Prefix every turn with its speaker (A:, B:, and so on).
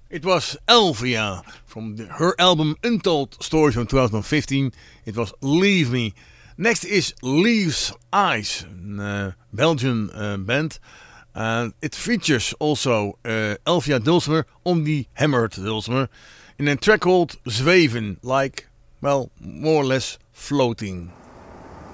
A: It was Elvia from her album Untold Stories from 2015. It was Leave Me. Next is Leaves Eyes, a Belgian band. And it features also Elvia Dulcimer on the hammered dulcimer in a track called Zweven, like, well, more or less floating.